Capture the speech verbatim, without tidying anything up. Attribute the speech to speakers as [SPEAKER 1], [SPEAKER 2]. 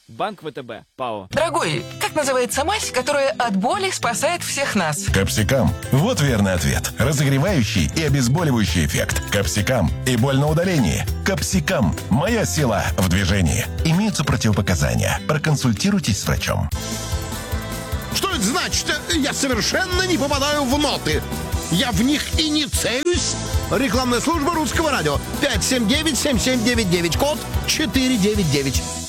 [SPEAKER 1] Банк ВТБ, ПАО.
[SPEAKER 2] Дорогой, как называется мазь, которая от боли спасает всех нас?
[SPEAKER 3] Капсикам. Вот верный ответ. Разогревающий и обезболивающий эффект. Капсикам. И боль на удалении. Капсикам. Моя сила в движении. Имеются противопоказания. Проконсультируйтесь с врачом.
[SPEAKER 4] Что это значит? Я совершенно не попадаю в ноты. Я в них и не целюсь. Рекламная служба Русского радио. пять семь девять семь семь девять девять. Код четыре девять девять.